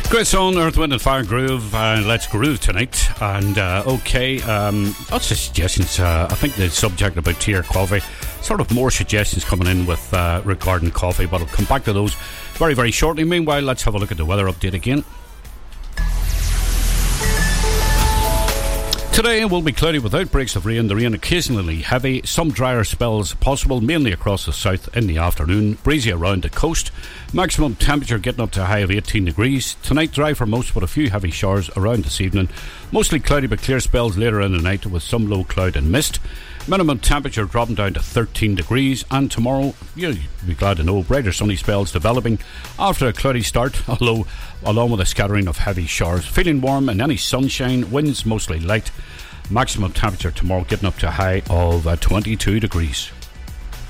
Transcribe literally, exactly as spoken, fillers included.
Great song, Earth, Wind and Fire Groove, and uh, let's groove tonight. And uh, okay, um, lots of suggestions. Uh, I think the subject about tea or coffee, sort of more suggestions coming in with uh, regarding coffee, but I'll come back to those very, very shortly. Meanwhile, let's have a look at the weather update again. Today will be cloudy with outbreaks of rain, the rain occasionally heavy, some drier spells possible, mainly across the south in the afternoon, breezy around the coast, maximum temperature getting up to a high of eighteen degrees. Tonight dry for most but a few heavy showers around this evening, mostly cloudy but clear spells later in the night with some low cloud and mist. Minimum temperature dropping down to thirteen degrees, and tomorrow, you'll be glad to know, brighter sunny spells developing after a cloudy start, although along with a scattering of heavy showers. Feeling warm and any sunshine, winds mostly light. Maximum temperature tomorrow getting up to a high of uh, twenty-two degrees.